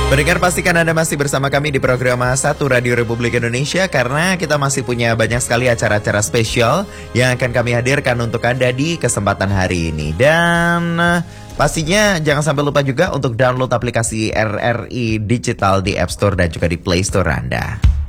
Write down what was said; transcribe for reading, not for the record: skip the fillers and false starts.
Pendengar, pastikan Anda masih bersama kami di program Satu Radio Republik Indonesia karena kita masih punya banyak sekali acara-acara spesial yang akan kami hadirkan untuk Anda di kesempatan hari ini. Dan pastinya jangan sampai lupa juga untuk download aplikasi RRI Digital di App Store dan juga di Play Store Anda.